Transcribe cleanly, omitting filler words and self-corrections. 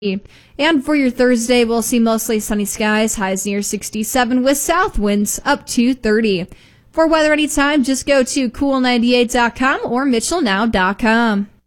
And for your Thursday, we'll see mostly sunny skies, highs near 67 with south winds up to 30. For weather anytime, just go to cool98.com or mitchellnow.com.